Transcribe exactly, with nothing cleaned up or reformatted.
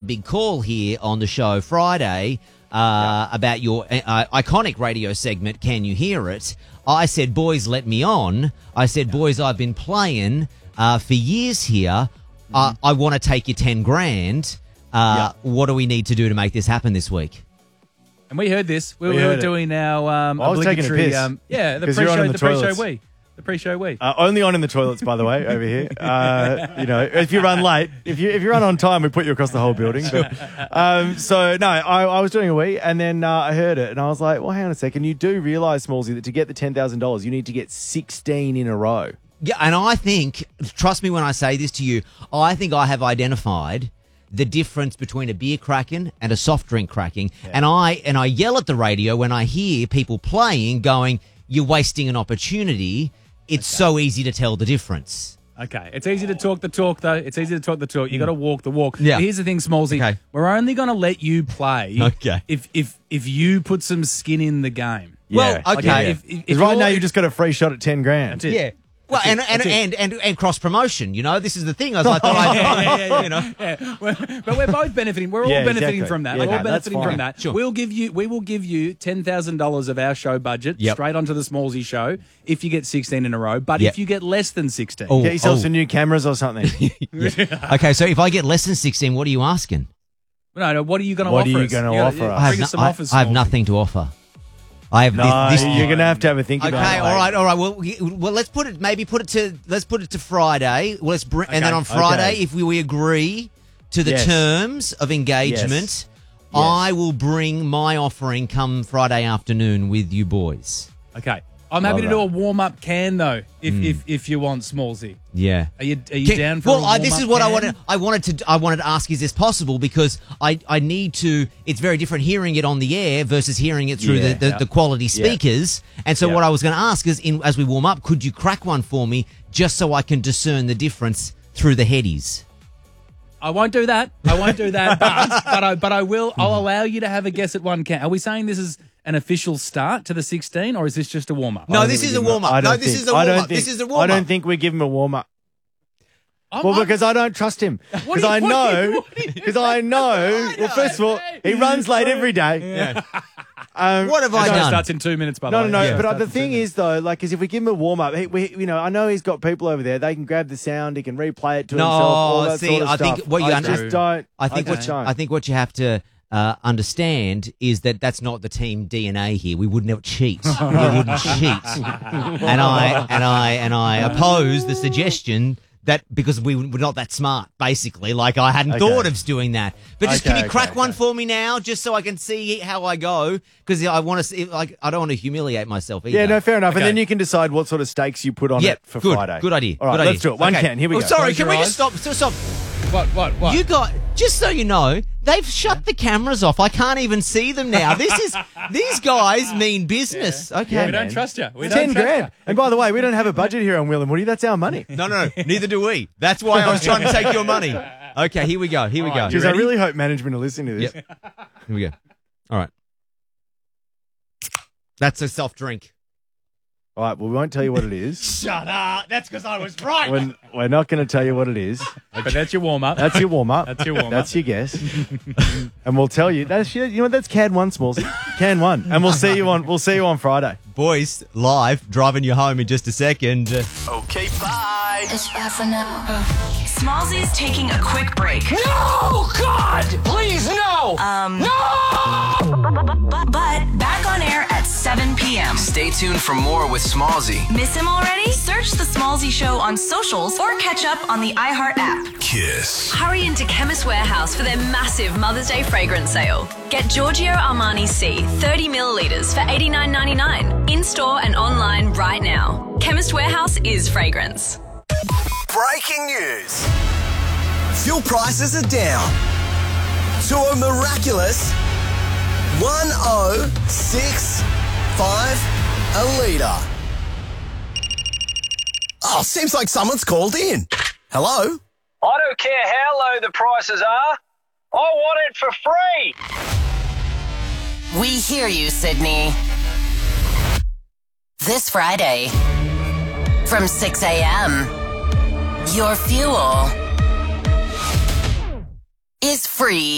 big call here on the show Friday uh, yeah. about your uh, iconic radio segment, Can You Hear It? I said, boys, let me on. I said, yeah. boys, I've been playing uh, for years here. Mm-hmm. Uh, I want to take you ten grand. Uh, yeah. What do we need to do to make this happen this week? And we heard this. We, we, we heard were doing our um, well, I was taking a piss. Um, yeah, the pre-show, the, the pre-show we. The pre-show we. Uh, only on in the toilets, by the way, over here. Uh, you know, if you run late, if you if you run on time, we put you across the whole building. But, um, so, no, I, I was doing a wee, and then uh, I heard it, and I was like, well, hang on a second. You do realise, Smallsy, that to get the ten thousand dollars, you need to get sixteen in a row. Yeah, and I think, trust me when I say this to you, I think I have identified the difference between a beer cracking and a soft drink cracking. Yeah. And I and I yell at the radio when I hear people playing going, you're wasting an opportunity. It's okay. So easy to tell the difference. Okay. It's easy to talk the talk, though. It's easy to talk the talk. You got to walk the walk. Yeah. But here's the thing, Smallsy. Okay. We're only going to let you play okay. if if if you put some skin in the game. Yeah. Well, okay. Yeah. If, if, if right now you just got a free shot at ten grand. Yeah. Well, and and, and, and and cross promotion, you know, this is the thing. I was like, I, yeah, yeah, yeah, you know, yeah. We're, but we're both benefiting. We're all yeah, benefiting exactly. from that. Yeah, we're all no, benefiting from that. Sure. We'll give you, we will give you ten thousand dollars of our show budget yep. straight onto the Smallsy show if you get sixteen in a row. But yep. if you get less than sixteen, oh, get yourself oh. some new cameras or something. Okay, so if I get less than sixteen, what are you asking? No, no. What are you going to offer? What are you going to offer us? I have, bring no, us some I, offers, I have nothing to offer. I have no, this, this you're going to have to have a think okay, about it. Okay, all right, all right. Well, we, well, let's put it. Maybe put it to. Let's put it to Friday. Well, let's bring, okay. and then on Friday, okay. if we, we agree to the yes. terms of engagement, yes. Yes. I will bring my offering come Friday afternoon with you boys. Okay. I'm happy Love to that. do a warm-up can, though, if mm. if, if you want, Smallsy. Yeah. Are you are you can, down for well, a warm-up I, this is what can? I wanted. I wanted to. I wanted to ask: is this possible? Because I, I need to. It's very different hearing it on the air versus hearing it through yeah, the, the, yeah. the quality speakers. Yeah. And so, yeah. what I was going to ask is, in as we warm up, could you crack one for me, just so I can discern the difference through the headies? I won't do that. I won't do that. but but I but I will. I'll allow you to have a guess at one can. Are we saying this is an official start to the sixteen, or is this just a warm up? No, this is a warm up. No, this is a warm up. This is a warm up. I don't think we give him a warm up. Well, because I don't trust him. Because I know. Because I know. Well, first of all, he runs late every day. Yeah. Um, what have I done? done? Starts in two minutes. By the no, way. no, no. Yeah. But the thing is, though, like, is if we give him a warm up, he, we, you know, I know he's got people over there. They can grab the sound. He can replay it to no, himself. All that see, sort of I stuff. think what you I under- just don't. I think I what don't. I think what you have to. Uh, understand is that that's not the team D N A here. We would never cheat. We wouldn't cheat. And I and I and I oppose the suggestion that because we we're not that smart, basically. Like I hadn't okay. thought of doing that. But just okay, can you crack okay, one okay. for me now, just so I can see how I go? Because I want to see, like I don't want to humiliate myself either. Yeah, no, fair enough. Okay. And then you can decide what sort of stakes you put on yep, it for good, Friday. Good idea. All right, good let's idea. do it. One okay. can. Here we oh, go. Sorry, Close can we eyes. just stop? Stop. stop. What? What? What? You got, just so you know, they've shut the cameras off. I can't even see them now. This is, these guys mean business. Yeah. Okay. Yeah, we don't man. trust you. We Ten don't trust grand. you. And by the way, we don't have a budget here on Will and Woody. That's our money. No, no, no. Neither do we. That's why I was trying to take your money. Okay, here we go. Here we All go. right, Because I really hope management are listening to this. Yep. Here we go. All right. That's a soft drink. All right, well, we won't tell you what it is. Shut up. That's because I was right. We're, we're not going to tell you what it is. But that's your warm up. That's your warm-up. That's your warm-up. That's your guess. And we'll tell you. That's your, you know what? That's can one, Smalls. Can one. And we'll see you on. We'll see you on Friday. Boys, live, driving you home in just a second. Uh, Okay, bye. It's bad for now. Smallsy's taking a quick break. No, God, please, no. Um, no. But, but back on air at seven p.m. Stay tuned for more with Smallsy. Miss him already? Search The Smallsy Show on socials or catch up on the iHeart app. Kiss. Hurry into Chemist Warehouse for their massive Mother's Day fragrance sale. Get Giorgio Armani C thirty millilitres for eighty-nine ninety-nine in-store and online right now. Chemist Warehouse is fragrance. Breaking news. Fuel prices are down to a miraculous one oh six five a litre. Oh, seems like someone's called in. Hello? I don't care how low the prices are. I want it for free. We hear you, Sydney. This Friday, from six a.m., your fuel is free.